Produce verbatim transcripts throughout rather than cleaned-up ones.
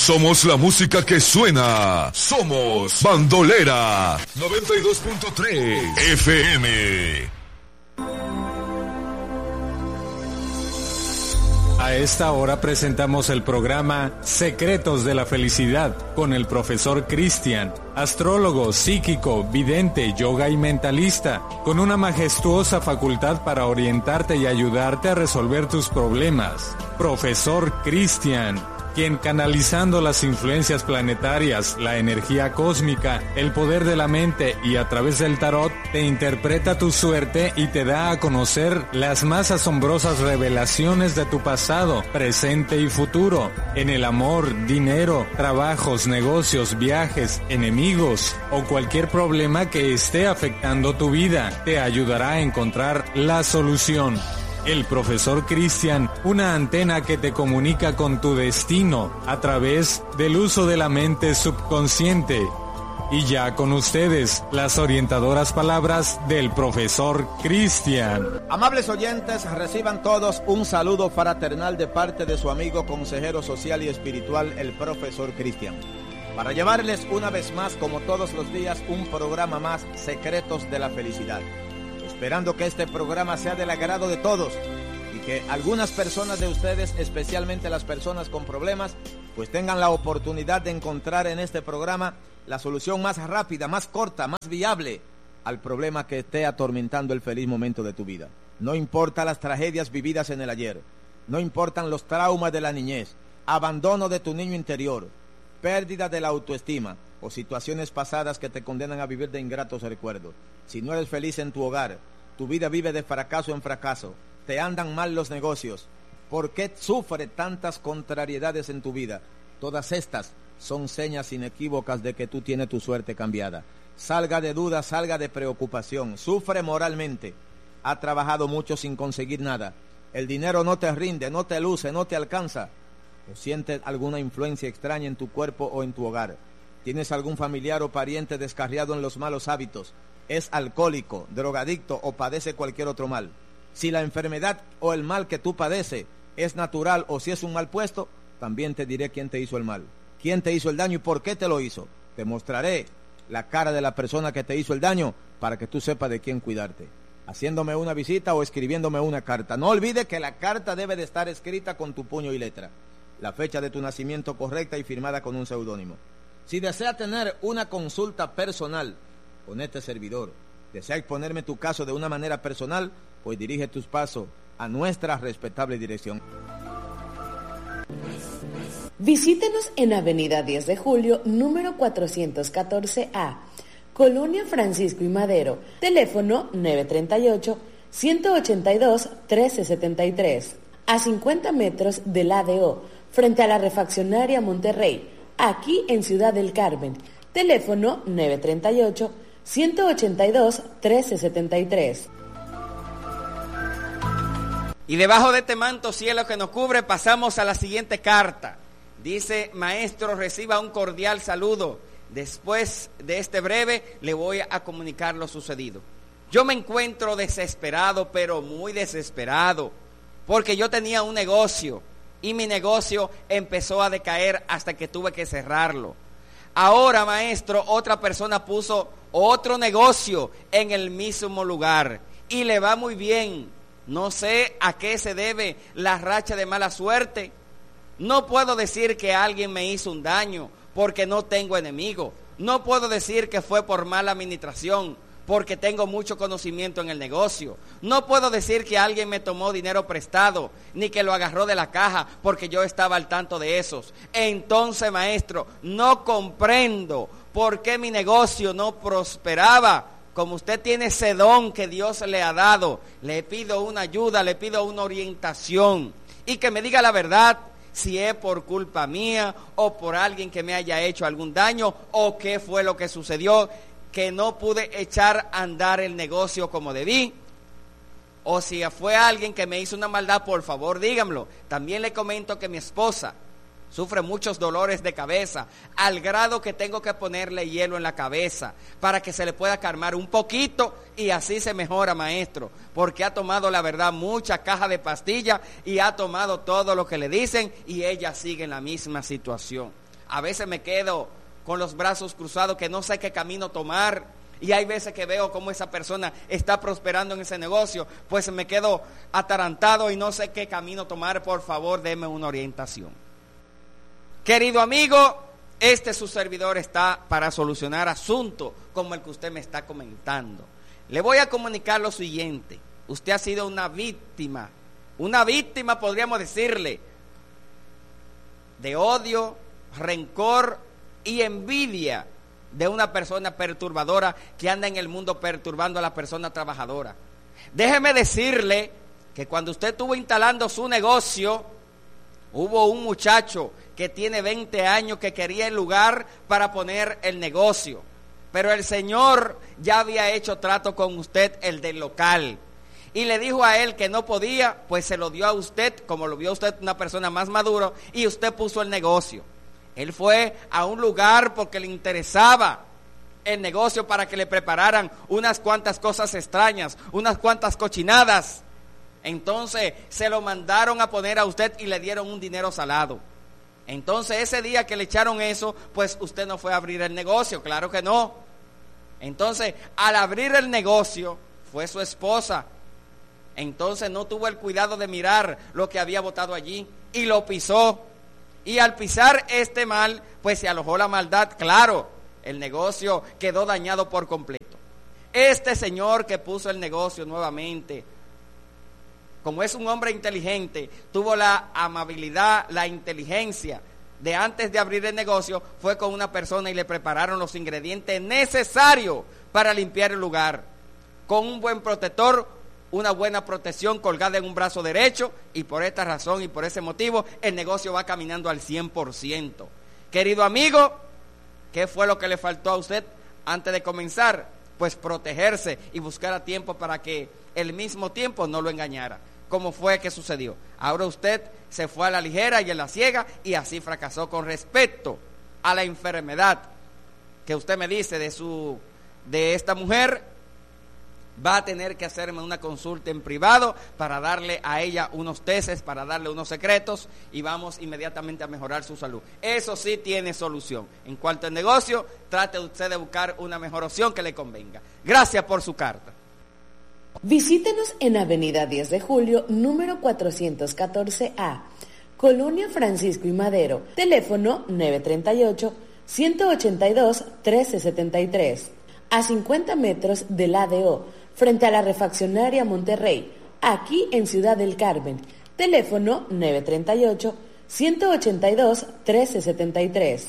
Somos la música que suena. Somos Bandolera noventa y dos punto tres F M. A esta hora presentamos el programa Secretos de la Felicidad con el profesor Cristian, astrólogo, psíquico, vidente, yoga y mentalista, con una majestuosa facultad para orientarte y ayudarte a resolver tus problemas. Profesor Cristian, quien canalizando las influencias planetarias, la energía cósmica, el poder de la mente y a través del tarot, te interpreta tu suerte y te da a conocer las más asombrosas revelaciones de tu pasado, presente y futuro, en el amor, dinero, trabajos, negocios, viajes, enemigos o cualquier problema que esté afectando tu vida. Te ayudará a encontrar la solución. El profesor Cristian, una antena que te comunica con tu destino a través del uso de la mente subconsciente. Y ya con ustedes, las orientadoras palabras del profesor Cristian. Amables oyentes, reciban todos un saludo fraternal de parte de su amigo consejero social y espiritual, el profesor Cristian, para llevarles una vez más, como todos los días, un programa más, Secretos de la Felicidad. Esperando que este programa sea del agrado de todos y que algunas personas de ustedes, especialmente las personas con problemas, pues tengan la oportunidad de encontrar en este programa la solución más rápida, más corta, más viable al problema que esté atormentando el feliz momento de tu vida. No importa las tragedias vividas en el ayer, no importan los traumas de la niñez, abandono de tu niño interior, pérdida de la autoestima o situaciones pasadas que te condenan a vivir de ingratos recuerdos. Si no eres feliz en tu hogar, tu vida vive de fracaso en fracaso, te andan mal los negocios, ¿por qué sufre tantas contrariedades en tu vida? Todas estas son señas inequívocas de que tú tienes tu suerte cambiada. Salga de duda, salga de preocupación, sufre moralmente, ha trabajado mucho sin conseguir nada, el dinero no te rinde, no te luce, no te alcanza, o sientes alguna influencia extraña en tu cuerpo o en tu hogar. ¿Tienes algún familiar o pariente descarriado en los malos hábitos? ¿Es alcohólico, drogadicto o padece cualquier otro mal? Si la enfermedad o el mal que tú padeces es natural o si es un mal puesto, también te diré quién te hizo el mal, quién te hizo el daño y por qué te lo hizo. Te mostraré la cara de la persona que te hizo el daño para que tú sepas de quién cuidarte, haciéndome una visita o escribiéndome una carta. No olvides que la carta debe de estar escrita con tu puño y letra, la fecha de tu nacimiento correcta y firmada con un seudónimo. Si desea tener una consulta personal con este servidor, desea exponerme tu caso de una manera personal, pues dirige tus pasos a nuestra respetable dirección. Visítenos en Avenida diez de Julio, número cuatrocientos catorce A, Colonia Francisco y Madero, teléfono nueve tres ocho, uno ocho dos, uno tres siete tres, a cincuenta metros del A D O, frente a la refaccionaria Monterrey, aquí en Ciudad del Carmen, teléfono nueve tres ocho, uno ocho dos, uno tres siete tres. Y debajo de este manto cielo que nos cubre, pasamos a la siguiente carta. Dice: maestro, reciba un cordial saludo. Después de este breve, le voy a comunicar lo sucedido. Yo me encuentro desesperado, pero muy desesperado, porque yo tenía un negocio y mi negocio empezó a decaer hasta que tuve que cerrarlo. Ahora, maestro, otra persona puso otro negocio en el mismo lugar y le va muy bien. No sé a qué se debe la racha de mala suerte. No puedo decir que alguien me hizo un daño porque no tengo enemigo. No puedo decir que fue por mala administración porque tengo mucho conocimiento en el negocio. No puedo decir que alguien me tomó dinero prestado ni que lo agarró de la caja porque yo estaba al tanto de esos. Entonces, maestro, no comprendo por qué mi negocio no prosperaba. Como usted tiene ese don que Dios le ha dado, le pido una ayuda, le pido una orientación y que me diga la verdad, si es por culpa mía o por alguien que me haya hecho algún daño o qué fue lo que sucedió, que no pude echar a andar el negocio como debí, o si fue alguien que me hizo una maldad, por favor dígamelo. También le comento que mi esposa sufre muchos dolores de cabeza, al grado que tengo que ponerle hielo en la cabeza para que se le pueda calmar un poquito y así se mejora, maestro, porque ha tomado, la verdad, mucha caja de pastillas y ha tomado todo lo que le dicen y ella sigue en la misma situación. A veces me quedo con los brazos cruzados que no sé qué camino tomar. Y hay veces que veo cómo esa persona está prosperando en ese negocio, pues me quedo atarantado y no sé qué camino tomar. Por favor, deme una orientación. Querido amigo, este su servidor está para solucionar asuntos como el que usted me está comentando. Le voy a comunicar lo siguiente. Usted ha sido una víctima, una víctima podríamos decirle, de odio, rencor y envidia de una persona perturbadora que anda en el mundo perturbando a la persona trabajadora. Déjeme decirle que cuando usted estuvo instalando su negocio, hubo un muchacho que tiene veinte años que quería el lugar para poner el negocio, pero el señor ya había hecho trato con usted, el del local, y le dijo a él que no podía, pues se lo dio a usted, como lo vio usted una persona más maduro, y usted puso el negocio. Él fue a un lugar porque le interesaba el negocio para que le prepararan unas cuantas cosas extrañas, unas cuantas cochinadas. Entonces se lo mandaron a poner a usted y le dieron un dinero salado. Entonces ese día que le echaron eso, pues usted no fue a abrir el negocio, claro que no. Entonces al abrir el negocio fue su esposa. Entonces no tuvo el cuidado de mirar lo que había botado allí y lo pisó. Y al pisar este mal, pues se alojó la maldad, claro, el negocio quedó dañado por completo. Este señor que puso el negocio nuevamente, como es un hombre inteligente, tuvo la amabilidad, la inteligencia de antes de abrir el negocio, fue con una persona y le prepararon los ingredientes necesarios para limpiar el lugar, con un buen protector, una buena protección colgada en un brazo derecho, y por esta razón y por ese motivo el negocio va caminando al cien por ciento. Querido amigo, ¿qué fue lo que le faltó a usted antes de comenzar? Pues protegerse y buscar a tiempo para que el mismo tiempo no lo engañara. ¿Cómo fue que sucedió? Ahora usted se fue a la ligera y en la ciega y así fracasó. Con respecto a la enfermedad que usted me dice de su de esta mujer, va a tener que hacerme una consulta en privado para darle a ella unos testes, para darle unos secretos y vamos inmediatamente a mejorar su salud. Eso sí tiene solución. En cuanto al negocio, trate usted de buscar una mejor opción que le convenga. Gracias por su carta. Visítenos en Avenida diez de Julio, número cuatrocientos catorce A, Colonia Francisco y Madero, teléfono nueve tres ocho, uno ocho dos, uno tres siete tres, a cincuenta metros del A D O, frente a la refaccionaria Monterrey, aquí en Ciudad del Carmen, teléfono nueve tres ocho, uno ocho dos, uno tres siete tres.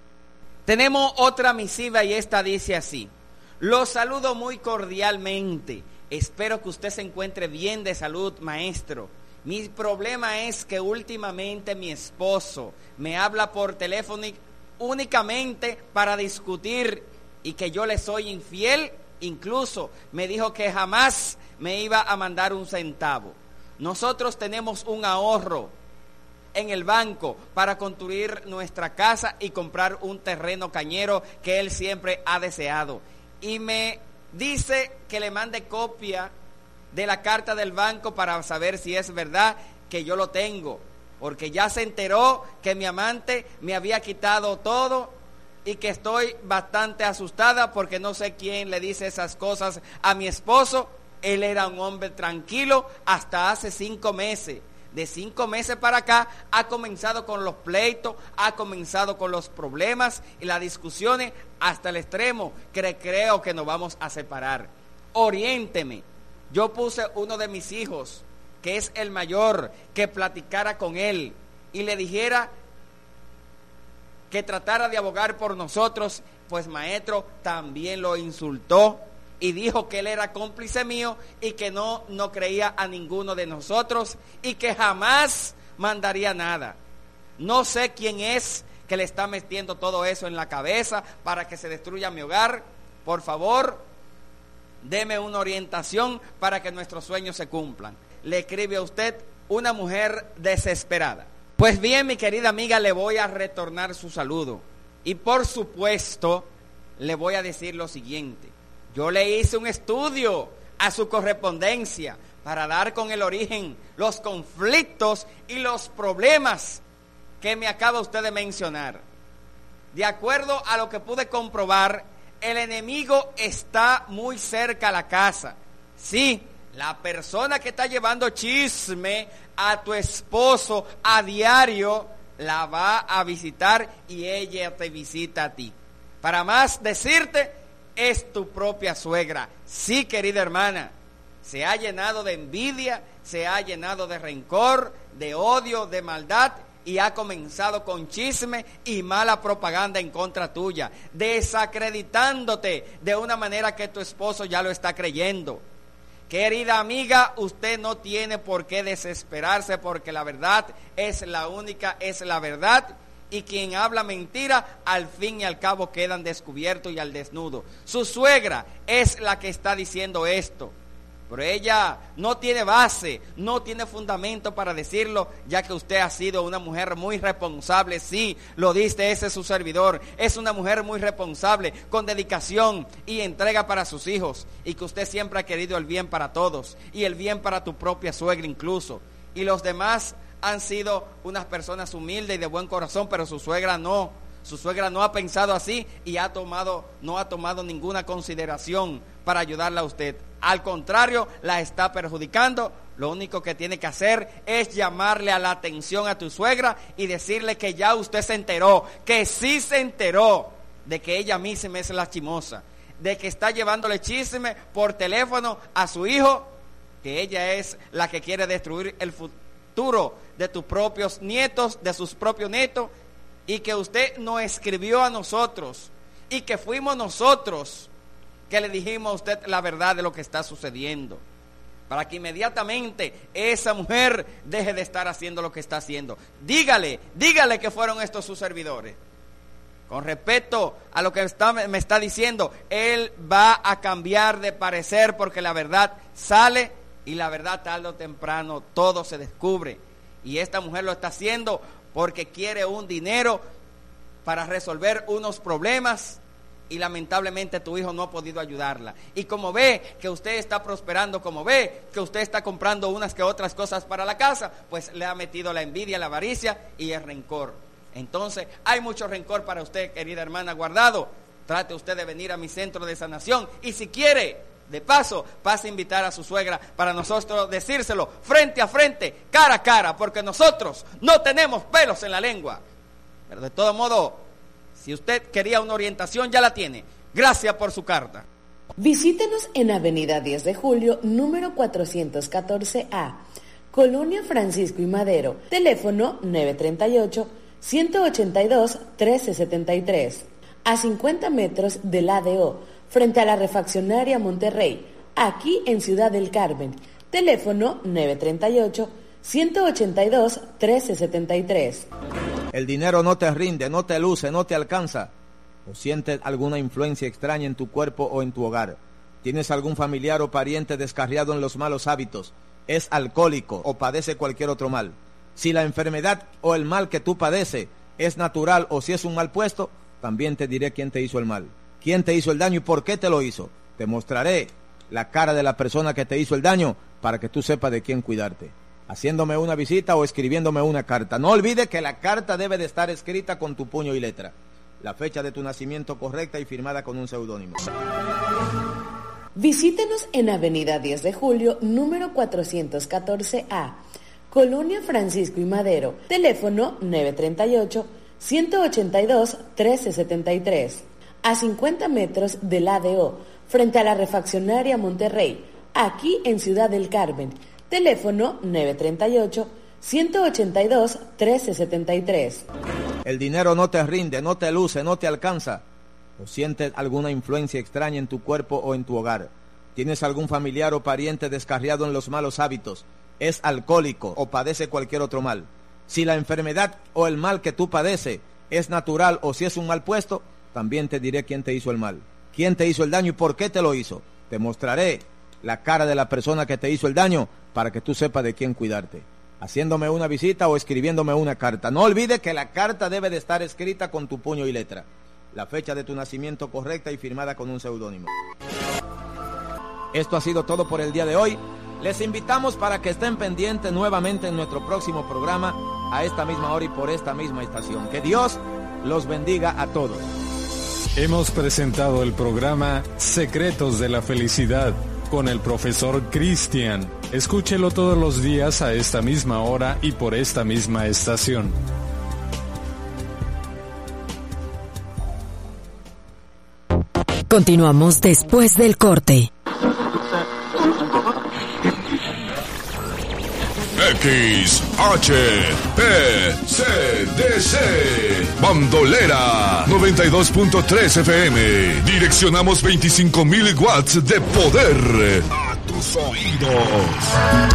Tenemos otra misiva y esta dice así: los saludo muy cordialmente. Espero que usted se encuentre bien de salud, maestro. Mi problema es que últimamente mi esposo me habla por teléfono únicamente para discutir y que yo le soy infiel. Incluso me dijo que jamás me iba a mandar un centavo. Nosotros tenemos un ahorro en el banco para construir nuestra casa y comprar un terreno cañero que él siempre ha deseado. Y me dice que le mande copia de la carta del banco para saber si es verdad que yo lo tengo, porque ya se enteró que mi amante me había quitado todo y que estoy bastante asustada porque no sé quién le dice esas cosas a mi esposo. Él era un hombre tranquilo hasta hace cinco meses. De cinco meses para acá ha comenzado con los pleitos, ha comenzado con los problemas y las discusiones hasta el extremo que creo que nos vamos a separar. Oriénteme. Yo puse uno de mis hijos, que es el mayor, que platicara con él y le dijera que tratara de abogar por nosotros, pues maestro también lo insultó y dijo que él era cómplice mío y que no, no creía a ninguno de nosotros y que jamás mandaría nada. No sé quién es que le está metiendo todo eso en la cabeza para que se destruya mi hogar. Por favor, deme una orientación para que nuestros sueños se cumplan. Le escribe a usted una mujer desesperada. Pues bien, mi querida amiga, le voy a retornar su saludo. Y por supuesto, le voy a decir lo siguiente. Yo le hice un estudio a su correspondencia para dar con el origen, los conflictos y los problemas que me acaba usted de mencionar. de acuerdo a lo que pude comprobar, el enemigo está muy cerca a la casa. Sí, la persona que está llevando chisme a tu esposo a diario la va a visitar y ella te visita a ti. Para más decirte, es tu propia suegra. Sí, querida hermana, se ha llenado de envidia, se ha llenado de rencor, de odio, de maldad, y ha comenzado con chisme y mala propaganda en contra tuya, desacreditándote de una manera que tu esposo ya lo está creyendo. Querida amiga, usted no tiene por qué desesperarse, porque la verdad es la única, es la verdad, y quien habla mentira, al fin y al cabo quedan descubiertos y al desnudo. Su suegra es la que está diciendo esto, pero ella no tiene base, no tiene fundamento para decirlo, ya que usted ha sido una mujer muy responsable. Sí, lo dice ese su servidor, es una mujer muy responsable, con dedicación y entrega para sus hijos, y que usted siempre ha querido el bien para todos, y el bien para tu propia suegra incluso, y los demás han sido unas personas humildes y de buen corazón, pero su suegra no, su suegra no ha pensado así y ha tomado, no ha tomado ninguna consideración para ayudarla a usted. Al contrario, la está perjudicando. Lo único que tiene que hacer es llamarle a la atención a tu suegra y decirle que ya usted se enteró, que sí se enteró de que ella misma es la chismosa, de que está llevándole chisme por teléfono a su hijo, que ella es la que quiere destruir el futuro de tus propios nietos, de sus propios nietos, y que usted nos escribió a nosotros y que fuimos nosotros que le dijimos a usted la verdad de lo que está sucediendo, para que inmediatamente esa mujer deje de estar haciendo lo que está haciendo. Dígale, dígale que fueron estos sus servidores. Con respecto a lo que está, me está diciendo, él va a cambiar de parecer, porque la verdad sale, y la verdad tarde o temprano todo se descubre. Y esta mujer lo está haciendo porque quiere un dinero para resolver unos problemas, y lamentablemente tu hijo no ha podido ayudarla. Y como ve que usted está prosperando, como ve que usted está comprando unas que otras cosas para la casa, pues le ha metido la envidia, la avaricia y el rencor. Entonces hay mucho rencor para usted, querida hermana, guardado. Trate usted de venir a mi centro de sanación, y si quiere, de paso, pase a invitar a su suegra para nosotros decírselo frente a frente, cara a cara, porque nosotros no tenemos pelos en la lengua. Pero de todo modo, si usted quería una orientación, ya la tiene. Gracias por su carta. Visítenos en Avenida diez de Julio, número cuatrocientos catorce A, Colonia Francisco y Madero. Teléfono nueve tres ocho, uno ocho dos, uno tres siete tres. A cincuenta metros del A D O, frente a la refaccionaria Monterrey, aquí en Ciudad del Carmen. Teléfono nueve tres ocho, uno ocho dos, uno tres siete tres. El dinero no te rinde, no te luce, no te alcanza. ¿O sientes alguna influencia extraña en tu cuerpo o en tu hogar? ¿Tienes algún familiar o pariente descarriado en los malos hábitos? ¿Es alcohólico o padece cualquier otro mal? Si la enfermedad o el mal que tú padeces es natural o si es un mal puesto, también te diré quién te hizo el mal, quién te hizo el daño y por qué te lo hizo. Te mostraré la cara de la persona que te hizo el daño para que tú sepas de quién cuidarte, haciéndome una visita o escribiéndome una carta. No olvides que la carta debe de estar escrita con tu puño y letra, la fecha de tu nacimiento correcta y firmada con un seudónimo. Visítenos en Avenida diez de Julio, número cuatrocientos catorce A, Colonia Francisco y Madero. Teléfono nueve tres ocho, uno ocho dos, uno tres siete tres. A cincuenta metros del A D O, frente a la refaccionaria Monterrey, aquí en Ciudad del Carmen. Teléfono nueve tres ocho, uno ocho dos, uno tres siete tres. El dinero no te rinde, no te luce, no te alcanza. ¿O sientes alguna influencia extraña en tu cuerpo o en tu hogar? ¿Tienes algún familiar o pariente descarriado en los malos hábitos? ¿Es alcohólico o padece cualquier otro mal? Si la enfermedad o el mal que tú padeces es natural o si es un mal puesto, también te diré quién te hizo el mal, quién te hizo el daño y por qué te lo hizo. Te mostraré la cara de la persona que te hizo el daño para que tú sepas de quién cuidarte, haciéndome una visita o escribiéndome una carta. No olvides que la carta debe de estar escrita con tu puño y letra, la fecha de tu nacimiento correcta y firmada con un seudónimo. Esto ha sido todo por el día de hoy. Les invitamos para que estén pendientes nuevamente en nuestro próximo programa a esta misma hora y por esta misma estación. Que Dios los bendiga a todos. Hemos presentado el programa Secretos de la Felicidad con el profesor Cristian. Escúchelo todos los días a esta misma hora y por esta misma estación. Continuamos después del corte. X H P C D C Bandolera noventa y dos punto tres F M. Direccionamos veinticinco mil watts de poder a tus oídos.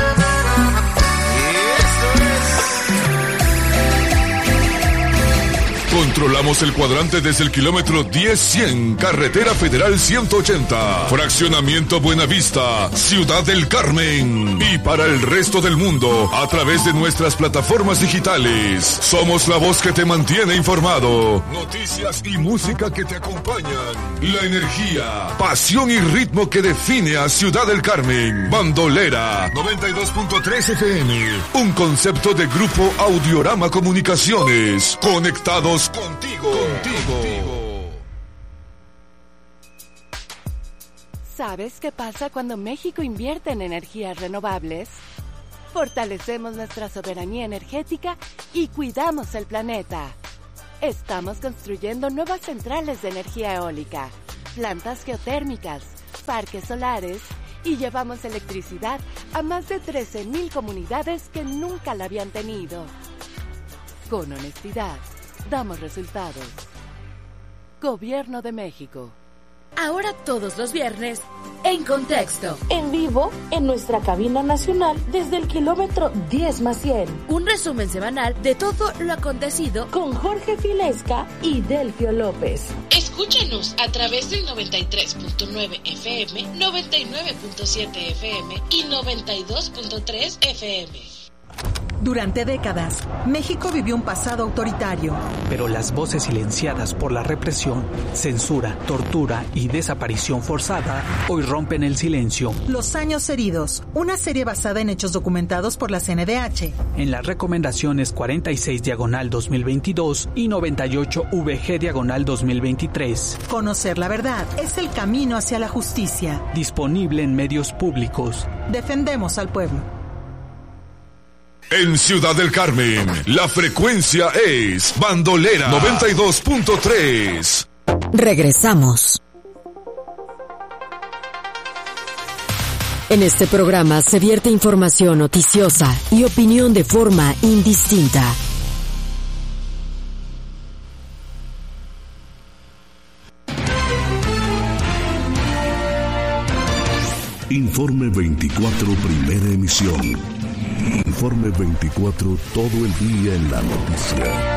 Controlamos el cuadrante desde el kilómetro diez cien, Carretera Federal ciento ochenta, Fraccionamiento Buenavista, Ciudad del Carmen. Y para el resto del mundo, a través de nuestras plataformas digitales. Somos la voz que te mantiene informado. Noticias y música que te acompañan. La energía, pasión y ritmo que define a Ciudad del Carmen. Bandolera noventa y dos punto tres F M. Un concepto de Grupo Audiorama Comunicaciones. Conectados contigo, contigo. ¿Sabes qué pasa cuando México invierte en energías renovables? Fortalecemos nuestra soberanía energética y cuidamos el planeta. Estamos construyendo nuevas centrales de energía eólica, plantas geotérmicas, parques solares y llevamos electricidad a más de trece mil comunidades que nunca la habían tenido. Con honestidad, damos resultados. Gobierno de México. Ahora todos los viernes, En Contexto. En vivo, en nuestra cabina nacional, desde el kilómetro diez más cien. Un resumen semanal de todo lo acontecido con Jorge Filesca y Delfio López. Escúchanos a través del noventa y tres punto nueve F M, noventa y nueve punto siete F M y noventa y dos punto tres F M. Durante décadas, México vivió un pasado autoritario. Pero las voces silenciadas por la represión, censura, tortura y desaparición forzada hoy rompen el silencio. Los años heridos, una serie basada en hechos documentados por la C N D H. En las recomendaciones cuarenta y seis diagonal dos mil veintidós y noventa y ocho V G diagonal dos mil veintitrés. Conocer la verdad es el camino hacia la justicia. Disponible en medios públicos. Defendemos al pueblo. En Ciudad del Carmen, la frecuencia es Bandolera noventa y dos punto tres. Regresamos. En este programa se vierte información noticiosa y opinión de forma indistinta. Informe veinticuatro, primera emisión. Informe veinticuatro, todo el día en la noticia.